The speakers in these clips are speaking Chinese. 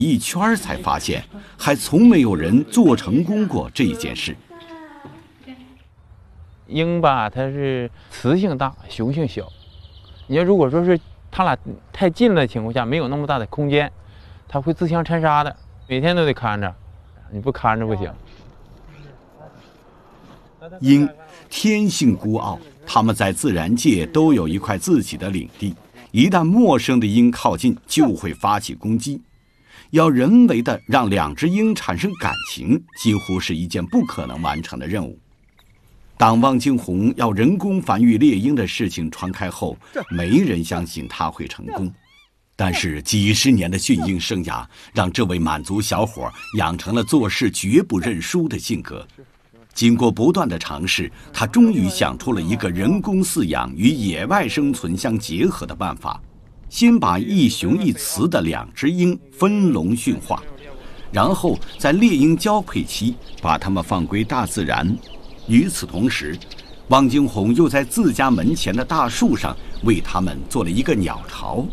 一圈才发现，还从没有人做成功过这件事。 鹰吧，它是雌性大，雄性小。你要如果说是它俩太近的情况下，没有那么大的空间，它会自相残杀的。每天都得看着，你不看着不行。 鹰天性孤傲，它们在自然界都有一块自己的领地，一旦陌生的鹰靠近，就会发起攻击。要人为的让两只鹰产生感情，几乎是一件不可能完成的任务。当汪精红要人工繁育猎鹰的事情传开后，没人相信他会成功。但是几十年的驯鹰生涯，让这位满族小伙养成了做事绝不认输的性格。经过不断的尝试，他终于想出了一个人工饲养与野外生存相结合的办法。先把一雄一雌的两只鹰分笼驯化，然后在猎鹰交配期把它们放归大自然。与此同时，汪精红又在自家门前的大树上为它们做了一个鸟巢。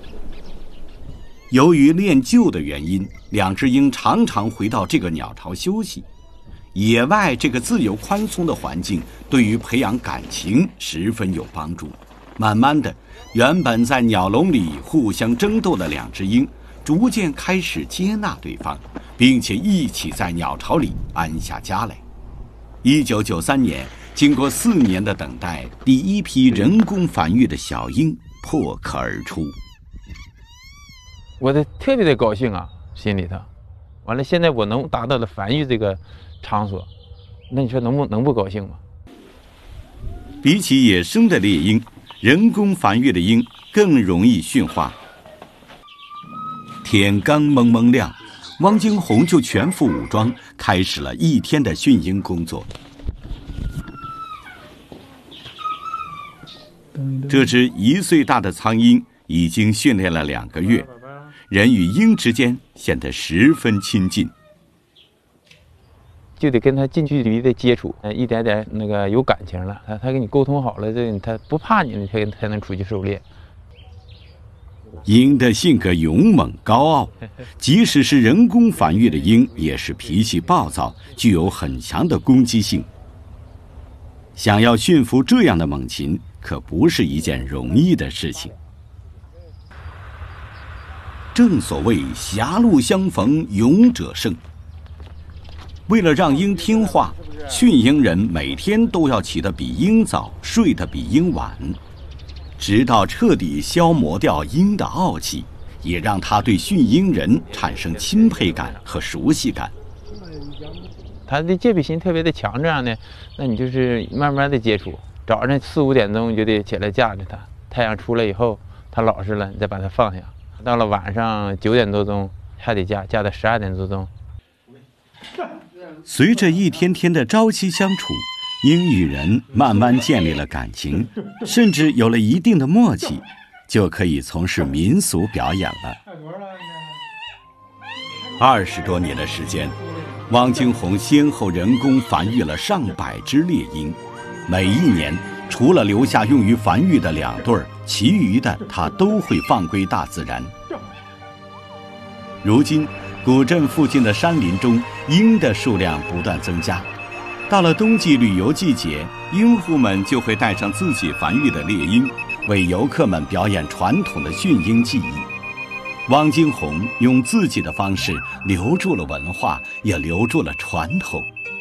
由于练就的原因，两只鹰常常回到这个鸟巢休息。野外这个自由宽松的环境对于培养感情十分有帮助。慢慢的，原本在鸟笼里互相争斗的两只鹰逐渐开始接纳对方，并且一起在鸟巢里安下家来。1993年，经过4年的等待，第一批人工繁育的小鹰破壳而出。 我特别的高兴啊，心里头。完了，现在我能达到了繁育这个场所，那你说能不高兴吗？ 比起野生的猎鹰，人工繁育的鹰更容易驯化。天刚蒙蒙亮，汪精红就全副武装，开始了一天的驯鹰工作。这只1岁大的苍鹰已经训练了2个月，人与鹰之间显得十分亲近。 就得跟他近距离的接触，一点点那个有感情了，他跟你沟通好了，他不怕你，你才能出去狩猎。 鹰的性格勇猛高傲，即使是人工繁育的鹰，也是脾气暴躁，具有很强的攻击性。想要驯服这样的猛禽，可不是一件容易的事情。正所谓狭路相逢勇者胜。为了让鹰听话，驯鹰人每天都要起得比鹰早，睡得比鹰晚，直到彻底消磨掉鹰的傲气，也让他对驯鹰人产生钦佩感和熟悉感。 他的戒备心特别的强，这样的，那你就是慢慢的接触。早上4、5点钟你就得起来架着它，太阳出来以后，它老实了，你再把它放下。到了晚上9点多钟还得架到12点多钟。 随着一天天的朝夕相处，鹰与人慢慢建立了感情，甚至有了一定的默契，就可以从事民俗表演了。20多年的时间，汪精红先后人工繁育了上百只猎鹰，每一年除了留下用于繁育的2对，其余的他都会放归大自然。如今古镇附近的山林中，鹰的数量不断增加。到了冬季旅游季节，鹰户们就会带上自己繁育的猎鹰，为游客们表演传统的驯鹰技艺。汪精红用自己的方式留住了文化，也留住了传统。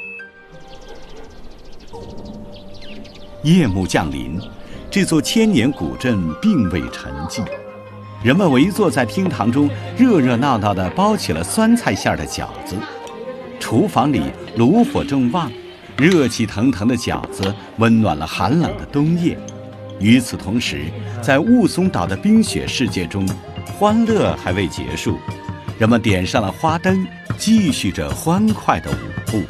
夜幕降临，这座1000年古镇并未沉寂。人们围坐在厅堂中，热热闹闹地包起了酸菜馅的饺子。厨房里炉火正旺，热气腾腾的饺子温暖了寒冷的冬夜。与此同时，在雾凇岛的冰雪世界中，欢乐还未结束，人们点上了花灯，继续着欢快的舞步。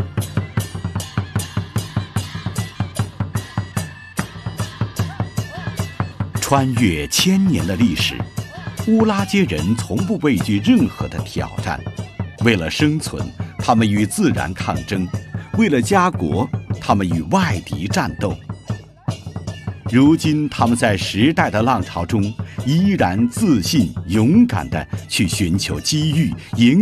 穿越1000年的历史，乌拉街人从不畏惧任何的挑战。为了生存，他们与自然抗争；为了家国，他们与外敌战斗。 如今，他们在时代的浪潮中，依然自信、勇敢地去寻求机遇，